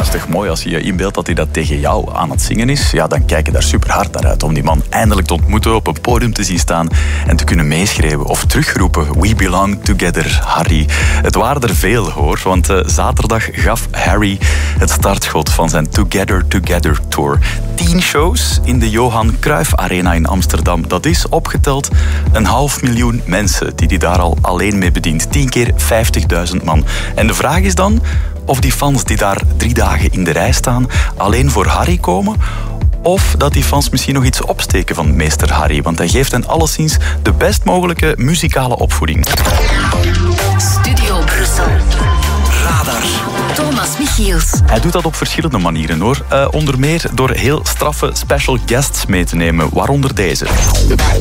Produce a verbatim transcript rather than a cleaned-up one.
is toch mooi als je je inbeeldt dat hij dat tegen jou aan het zingen is. Ja, dan kijk je daar super hard naar uit om die man eindelijk te ontmoeten, op een podium te zien staan en te kunnen meeschreeuwen of terugroepen. We belong together, Harry. Het waren er veel, hoor, want uh, zaterdag gaf Harry het startschot van zijn Together Together Tour. Tien shows in de Johan Cruijff Arena in Amsterdam. Dat is opgeteld een half miljoen mensen die hij daar al alleen mee bedient. Tien keer vijftigduizend man. En de vraag is dan of die fans die daar drie dagen in de rij staan alleen voor Harry komen, of dat die fans misschien nog iets opsteken van meester Harry. Want hij geeft hen alleszins de best mogelijke muzikale opvoeding. Studio Brussel. Radar. Thomas Michiels. Hij doet dat op verschillende manieren, hoor. Uh, onder meer door heel straffe special guests mee te nemen, waaronder deze.